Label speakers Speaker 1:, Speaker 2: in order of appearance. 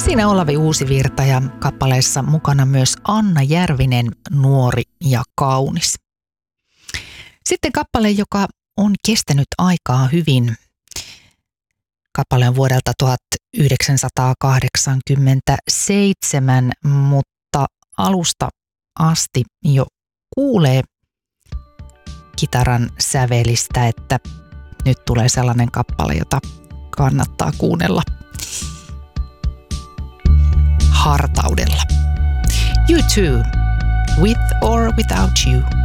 Speaker 1: Siinä Olavi Uusivirta ja kappaleessa mukana myös Anna Järvinen, Nuori ja kaunis. Sitten kappale, joka on kestänyt aikaa hyvin. Kappale on vuodelta 1987, mutta alusta asti jo kuulee kitaran sävelistä, että nyt tulee sellainen kappale, jota kannattaa kuunnella hartaudella. U2, With or Without You.